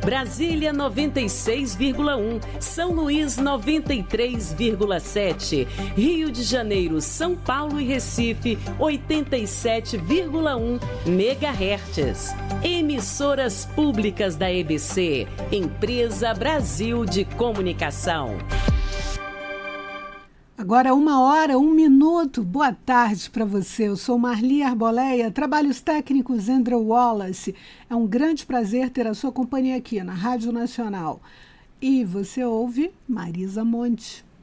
Brasília 96,1, São Luís 93,7, Rio de Janeiro, São Paulo e Recife 87,1 MHz. Emissoras públicas da EBC, Empresa Brasil de Comunicação. Agora 1h01. Boa tarde para você. Eu sou Marli Arboleia, trabalhos técnicos Andrew Wallace. É um grande prazer ter a sua companhia aqui na Rádio Nacional. E você ouve Marisa Monte.